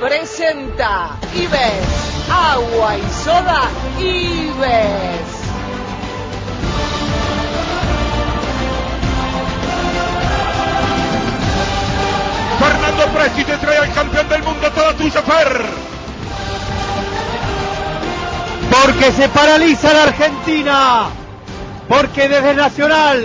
presenta Ives, agua y soda Ives. Fernando Presti te trae al campeón del mundo, toda tuya, Fer. Porque se paraliza la Argentina. Porque desde Nacional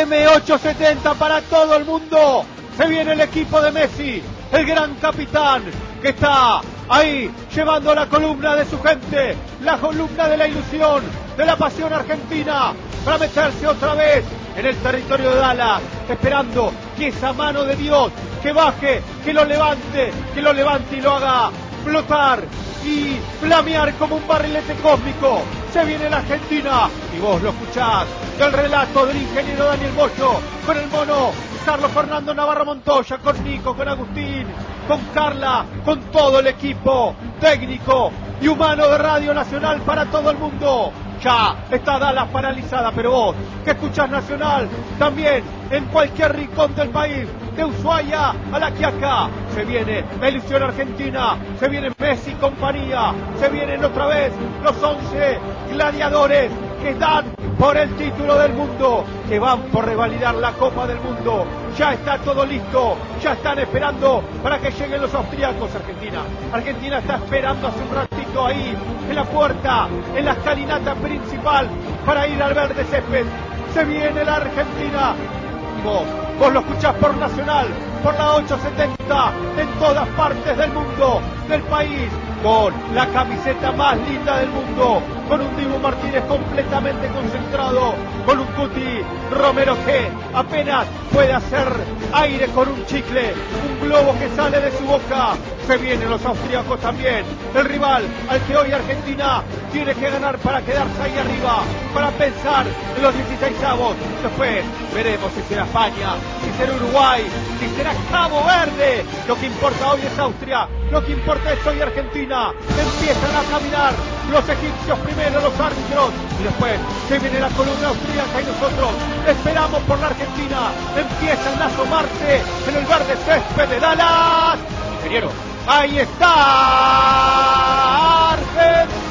AM870 para todo el mundo se viene el equipo de Messi, el gran capitán que está ahí llevando la columna de su gente, la columna de la ilusión, de la pasión argentina, para meterse otra vez en el territorio de Dallas, esperando que esa mano de Dios que baje, que lo levante y lo haga flotar y flamear como un barrilete cósmico. Se viene la Argentina y vos lo escuchás del relato del ingeniero Daniel Moyo, con el mono Carlos Fernando Navarro Montoya, con Nico, con Agustín, con Carla, con todo el equipo técnico y humano de Radio Nacional para todo el mundo. Ya está Dallas paralizada, pero vos que escuchás Nacional también en cualquier rincón del país, de Ushuaia a La Quiaca, se viene la ilusión argentina, se viene Messi y compañía, se vienen otra vez los 11 gladiadores que están por el título del mundo, que van por revalidar la Copa del Mundo. Ya está todo listo, ya están esperando para que lleguen los austríacos. Argentina está esperando hace un ratito ahí en la puerta, en la escalinata principal, para ir al verde césped. Se viene la Argentina. Vos lo escuchás por Nacional, por la 870, en todas partes del mundo, del país, con la camiseta más linda del mundo, con un Dibu Martínez completamente concentrado, con un Cuti Romero que apenas puede hacer aire con un chicle, un globo que sale de su boca. Se vienen los austríacos también, el rival al que hoy Argentina tiene que ganar para quedarse ahí arriba, para pensar en los 16avos. Después veremos si será España, si será Uruguay, si será Cabo Verde. Lo que importa hoy es Austria, lo que importa es hoy Argentina. Empiezan a caminar los egipcios primero, los árbitros, y después se viene la columna austríaca y nosotros esperamos por la Argentina. Empiezan a asomarse en el verde césped de Dallas. Ingeniero, ahí está Argentina.